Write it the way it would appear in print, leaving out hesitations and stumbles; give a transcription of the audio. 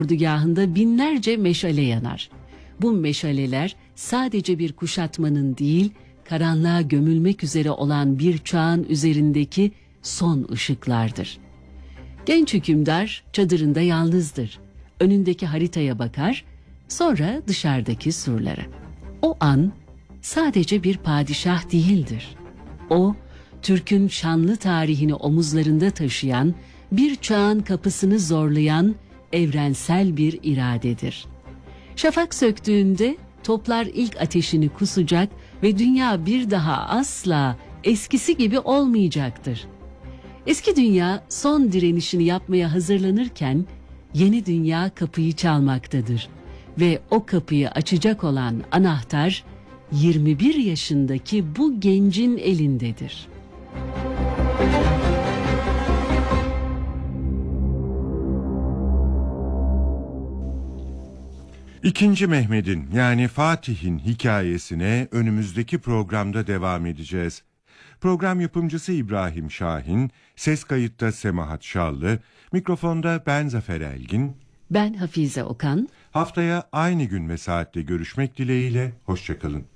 ordugahında binlerce meşale yanar. Bu meşaleler sadece bir kuşatmanın değil, karanlığa gömülmek üzere olan bir çağın üzerindeki son ışıklardır. Genç hükümdar çadırında yalnızdır. Önündeki haritaya bakar, sonra dışarıdaki surlara. O an sadece bir padişah değildir. O, Türk'ün şanlı tarihini omuzlarında taşıyan, bir çağın kapısını zorlayan evrensel bir iradedir. Şafak söktüğünde toplar ilk ateşini kusacak ve dünya bir daha asla eskisi gibi olmayacaktır. Eski dünya son direnişini yapmaya hazırlanırken yeni dünya kapıyı çalmaktadır ve o kapıyı açacak olan anahtar 21 yaşındaki bu gencin elindedir. İkinci Mehmet'in yani Fatih'in hikayesine önümüzdeki programda devam edeceğiz. Program yapımcısı İbrahim Şahin, ses kayıtta Semahat Şallı, mikrofonda ben Zafer Elgin. Ben Hafize Okan. Haftaya aynı gün ve saatte görüşmek dileğiyle, hoşça kalın.